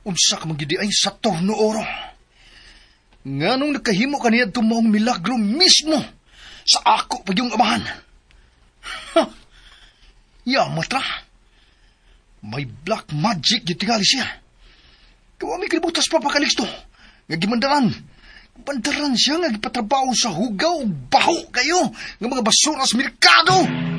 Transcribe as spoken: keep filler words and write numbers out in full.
Unsa ka magidi ay sa to no oro. Nganong nakahimo kaniya tumaong milagro mismo sa ako pag yung amahan. Ha! Yamat ra. May black magic yung tingali siya. Kawami kalibutas pa pakaliksto. Nga gimandaran. Bandaran siya nga gipatrabaho sa hugaw o baho kayo ng mga basura sa merkado.